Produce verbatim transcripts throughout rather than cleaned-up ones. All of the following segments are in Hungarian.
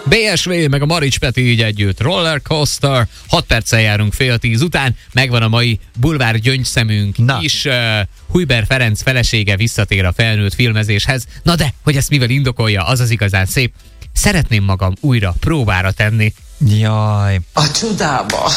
bé es vé meg a Marics Peti így együtt. Roller Coaster. hat perccel járunk fél tíz után. Megvan a mai bulvár gyöngyszemünk is. Uh, Hujber Ferenc felesége visszatér a felnőtt filmezéshez. Na de, hogy ezt mivel indokolja, az az igazán szép. Szeretném magam újra próbára tenni. Jaj. A csodába.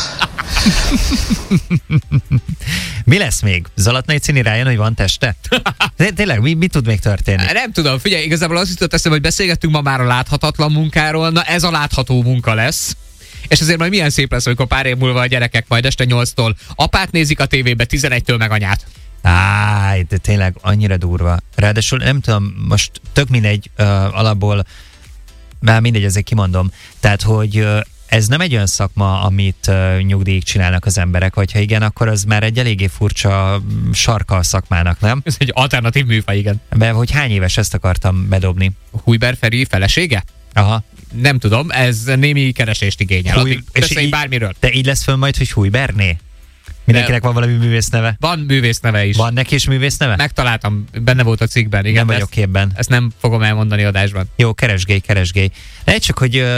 Mi lesz még? Zalatnai Cini rájön, hogy van teste? De tényleg, mi, mi tud még történni? Nem tudom, figyelj, igazából azt jutott eszembe, hogy beszélgettünk ma már a láthatatlan munkáról, na ez a látható munka lesz. És azért majd milyen szép lesz, amikor pár év múlva a gyerekek majd este nyolctól apát nézik a tévébe, tizenegytől meg anyát. Áj, de tényleg annyira durva. Ráadásul nem tudom, most tök mindegy uh, alapból, már mindegy, ezért kimondom. Tehát, hogy uh, ez nem egy olyan szakma, amit uh, nyugdíjig csinálnak az emberek, vagy ha igen, akkor az már egy eléggé furcsa sarka a szakmának, nem? Ez egy alternatív műfaj, igen. Mert hogy hány éves, ezt akartam bedobni. Hujber Feri felesége? Aha. Nem tudom, ez némi keresést igényel. Húj, és így, bármiről. De így lesz föl majd, hogy Hujberné? Mindenkinek de van valami művészneve? Van művészneve is. Van neki is művészneve? Megtaláltam, benne volt a cikkben. Igen, nem vagyok ezt, képben. Ezt nem fogom elmondani adásban. Jó, keresgélj, keresgélj. Lehet csak, hogy uh,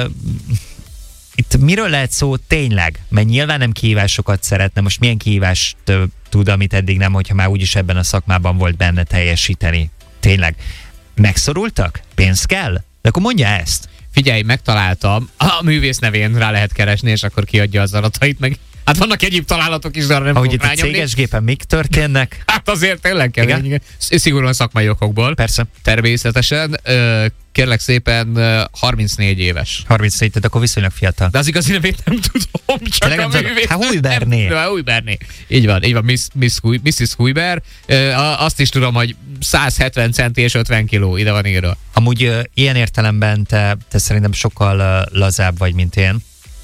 itt miről lehet szó tényleg? Mert nyilván nem kihívásokat szeretne. Most milyen kihívást uh, tud, amit eddig nem, hogyha már úgyis ebben a szakmában volt benne teljesíteni? Tényleg. Megszorultak? Pénz kell? De akkor mondja ezt. Figyelj, megtaláltam. A művész nevén rá lehet keresni, és akkor kiadja az adatait meg. Hát vannak egyéb találatok is, de arra nem ahogy fogok itt a céges gépen mik történnek? Hát azért tényleg kemény. Igen? Szigorúan szakmai okokból. Persze. Természetesen. Kérlek szépen harmincnégy éves. harmincnégy, tehát akkor viszonylag fiatal. De az igazi nevét nem tudom, csak nem a művész. Hát Hujberné. Hujberné. Így van, így van, Miss, Miss Hui, missziz Hujber. Azt is tudom, hogy száz hetven centi és ötven kiló, ide van írva. Amúgy ilyen értelemben te, te szerintem sokkal lazább vagy, mint én,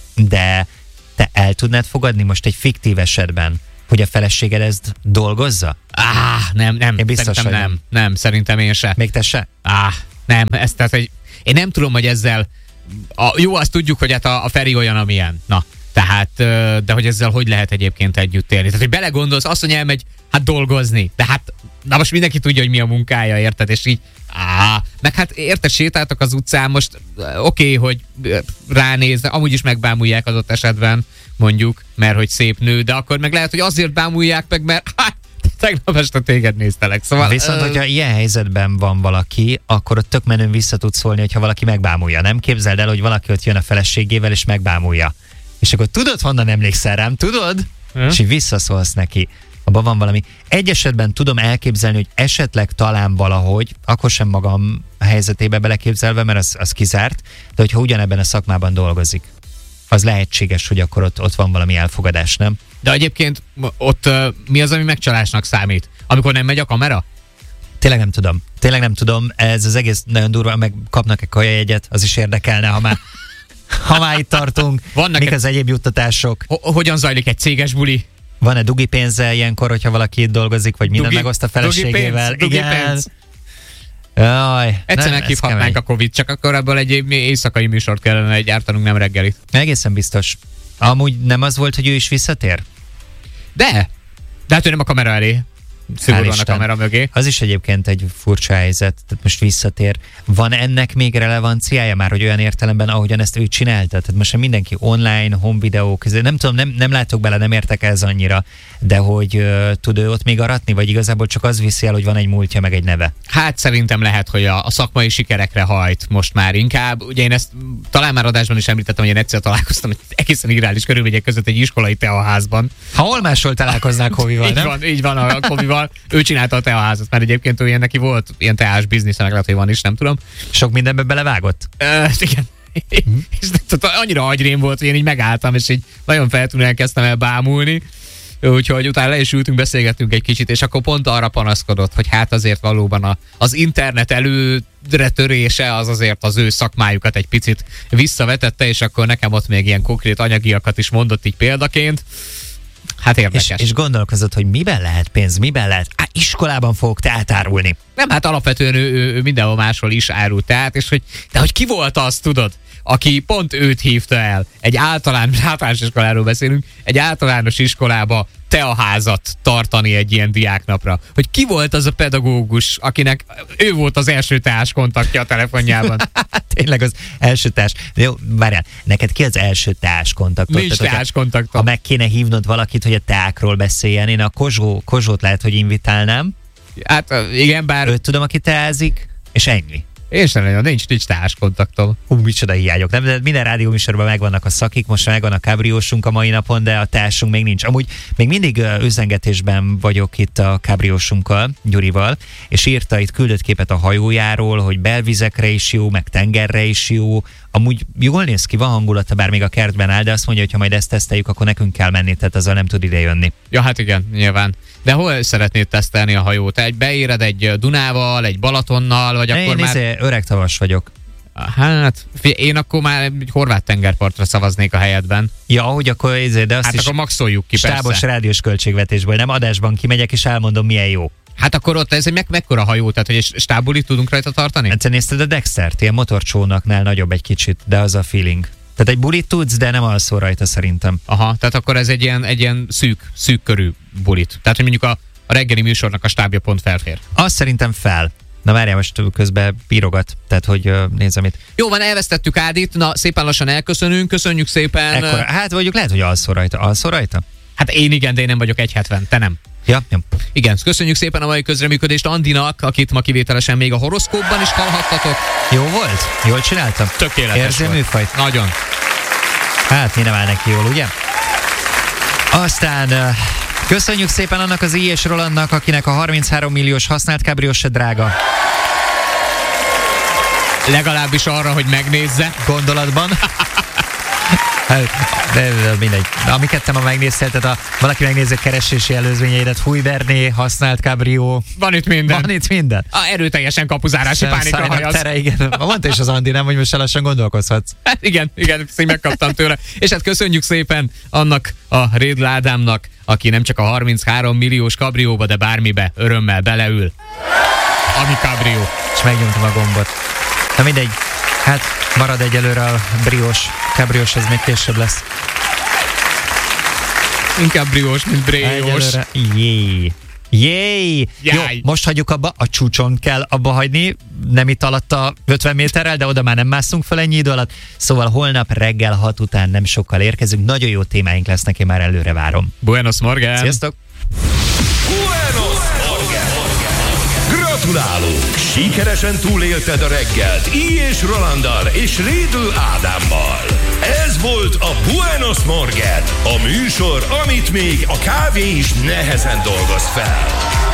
de te el tudnád fogadni most egy fiktív esetben, hogy a feleséged ezt dolgozza? Áh, nem, nem. Én biztos, szerintem nem. nem. Nem, szerintem én se. Még te se? Áh, nem. Ez, tehát, hogy én nem tudom, hogy ezzel... A, jó, azt tudjuk, hogy hát a, a Feri olyan, amilyen. Na, tehát, de hogy ezzel hogy lehet egyébként együtt élni? Tehát, hogy belegondolsz, azt mondja, elmegy hát dolgozni. De hát, na most mindenki tudja, hogy mi a munkája, érted? És így, áh, meg hát érted, sétáltak az utcán, most oké, okay, hogy ránéz, amúgy is megbámulják adott esetben, mondjuk, mert hogy szép nő, de akkor meg lehet, hogy azért bámulják meg, mert hát, tegnap este téged néztelek. Szóval, viszont, ö... hogyha ilyen helyzetben van valaki, akkor ott tök menőn vissza tud szólni, hogyha valaki megbámulja. Nem képzeld el, hogy valaki ott jön a feleségével, és megbámulja. És akkor tudod, honnan emlékszel rám, tudod? Hm? És így visszaszólsz neki. Abban van valami. Egy esetben tudom elképzelni, hogy esetleg talán valahogy, akkor sem magam helyzetébe beleképzelve, mert az, az kizárt, de hogyha ugyanebben a szakmában dolgozik, az lehetséges, hogy akkor ott, ott van valami elfogadás, nem? De egyébként ott uh, mi az, ami megcsalásnak számít? Amikor nem megy a kamera? Tényleg nem tudom. Tényleg nem tudom. Ez az egész nagyon durva, meg kapnak-e kajajegyet, az is érdekelne, ha már, ha már itt tartunk. Vannak mik az egyéb juttatások? Ho- hogyan zajlik egy céges buli? Van-e dugi pénze ilyenkor, hogyha valaki itt dolgozik, vagy minden dugi, megoszt a feleségével? Dugi pénz, dugi pénz. Jaj, egyszer meghívhatnánk a Covid, csak akkor ebből egy éjszakai műsort kellene gyártanunk, nem reggelit. Egészen biztos. Amúgy nem az volt, hogy ő is visszatér? De! De hát ő nem a kamera elé. Szigorúan a kamera mögé. Az is egyébként egy furcsa helyzet, tehát most visszatér. Van ennek még relevanciája már, hogy olyan értelemben, ahogyan ezt ő csinálta? Tehát most mindenki online, home videók, nem tudom, nem, nem látok bele, nem értek ez annyira, de hogy uh, tud ő ott még aratni, vagy igazából csak az viszi el, hogy van egy múltja, meg egy neve? Hát szerintem lehet, hogy a, a szakmai sikerekre hajt most már inkább. Ugye én ezt talán már adásban is említettem, hogy én egyszer találkoztam egy egészen irreális körülmények között egy iskolai teaházban. Ha hol máshol találkoznák Hovival, így nem? Van, így van a Hovival. Ő csinálta a teaházat, mert egyébként ő ilyen neki volt ilyen teás biznisz, lehet, hogy van is, nem tudom. Sok mindenbe belevágott? Uh, igen. Mm. És tehát annyira agyrém volt, hogy én így megálltam, és így nagyon feltűnően elkezdtem el bámulni. Úgyhogy utána le is ültünk, beszélgettünk egy kicsit, és akkor pont arra panaszkodott, hogy hát azért valóban a, az internet előre törése az azért az ő szakmájukat egy picit visszavetette, és akkor nekem ott még ilyen konkrét anyagiakat is mondott így példaként. Hát érdekes. És, és gondolkozott, hogy miben lehet pénz, miben lehet? Á, iskolában fogok teát árulni. Nem, hát alapvetően ő, ő, ő mindenhol máshol is árult teát, és hogy, de hogy ki volt az, tudod, aki pont őt hívta el, egy általános, általános iskoláról beszélünk, egy általános iskolába teaházat tartani egy ilyen diáknapra. Hogy ki volt az a pedagógus, akinek ő volt az első társ kontaktja a telefonjában. Tényleg az első társ. Jó, várjál, neked ki az első társ kontaktod? Nincs társ kontaktom. Ha meg kéne hívnod valakit, hogy a teákról beszéljen, én a Kozsó, Kozsót lehet, hogy invitálnám. Hát igen, bár... Őt tudom, aki teázik, és ennyi. Én sem nagyon, nincs, nincs társ kontaktom. Hú, micsoda hiányok. Nem, de minden rádióműsorban megvannak a szakik, most megvan a kábriósunk a mai napon, de a társunk még nincs. Amúgy még mindig uh, üzengetésben vagyok itt a kábriósunkkal, Gyurival, és írta itt, küldött képet a hajójáról, hogy belvizekre is jó, meg tengerre is jó. Amúgy jól néz ki, van hangulata, bár még a kertben áll, de azt mondja, hogy ha majd ezt teszteljük, akkor nekünk kell menni, tehát azzal nem tud idejönni. Ja, hát igen, nyilván. De hol szeretnéd tesztelni a hajót? Egy beéred egy Dunával, egy Balatonnal, vagy én akkor már... Én öreg tavas vagyok. Hát, én akkor már egy horvát tengerpartra szavaznék a helyedben. Ja, hogy akkor ezért, de azt hát is akkor maxoljuk ki, stábos persze. rádiós költségvetésből, nem adásban kimegyek és elmondom, milyen jó. Hát akkor ott ez egy meg mekkora hajó, tehát hogy egy stábulit tudunk rajta tartani? Hát te nézted a Dextert, ilyen motorcsónaknál nagyobb egy kicsit, de az a feeling. Tehát egy bulit tudsz, de nem alszol rajta szerintem. Aha, tehát akkor ez egy ilyen, egy ilyen szűk, szűk körű bulit. Tehát, hogy mondjuk a, a reggeli műsornak a stábja pont felfér. Azt szerintem fel. Na várjál, most közben bírogat, tehát hogy uh, nézem itt. Jó van, elvesztettük Ádit, na szépen lassan elköszönünk, köszönjük szépen. Ekkora, hát mondjuk lehet, hogy alszol rajta. Alszol rajta? Hát én igen, de én nem vagyok egy hetven, te nem. Ja, ja. Igen, köszönjük szépen a mai közreműködést Andinak, akit ma kivételesen még a horoszkópban is hallhattatok. Jó volt? Jól csináltam? Tökéletes Érzi volt. Műfajt? Nagyon. Hát mi nem áll neki jól, ugye? Aztán uh, köszönjük szépen annak az I. és Rolandnak, akinek a harminchárom milliós használt kábriós se drága. Legalábbis arra, hogy megnézze. Gondolatban. De, de mindegy. Amiket te ma megnéztél, tehát a, valaki megnézi a keresési előzményeidet, Fúj Berné, használt kábrió. Van itt minden. Van itt minden. A erőteljesen kapuzárási pánikra hajasz. Tere, igen. Mondta is az Andi, nem, hogy most lassan gondolkozhatsz. Hát igen, igen, ezt megkaptam tőle. És hát köszönjük szépen annak a Rédl Ádámnak, aki nem csak a harminchárom milliós kabrióba, de bármibe örömmel beleül. Ami kabrió. És megnyomtam a gombot. Na mindegy. Hát marad egyelőre a briós. Kabriós, ez még később lesz. Inkább briós, mint bréjós. Jé. Jé. Jó, most hagyjuk abba, a csúcson kell abba hagyni, nem itt alatt a ötven méterrel, de oda már nem mászunk fel ennyi idő alatt. Szóval holnap reggel hat után nem sokkal érkezünk. Nagyon jó témáink lesznek, én már előre várom. Buenos morgen! Sziasztok! Buenos morgen! Gratulálunk! Sikeresen túlélted a reggelt I. és Rolanddal és Rédl Ádámmal. Ez volt a Buenos Morgen, a műsor, amit még a kávé is nehezen dolgoz fel.